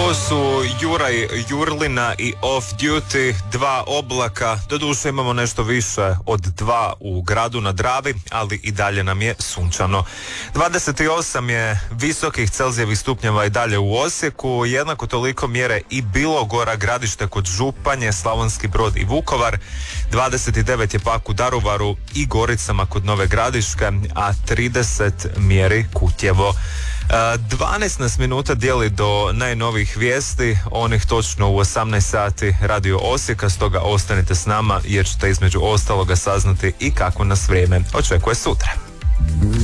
Ovo su Juraj Jurlina i Off Duty, dva oblaka. Doduše imamo nešto više od dva u gradu na Dravi, ali i dalje nam je sunčano. 28 je visokih Celzijevih stupnjeva i dalje u Osijeku, jednako toliko mjere i Bilogora, Gradište kod Županje, Slavonski Brod i Vukovar. 29 je pak u Daruvaru i Goricama kod Nove Gradiške, a 30 mjeri Kutjevo. 12 nas minuta dijeli do najnovijih vijesti, onih točno u 18 sati Radio Osijeka, stoga ostanite s nama jer ćete između ostaloga saznati i kako nas vrijeme očekuje sutra.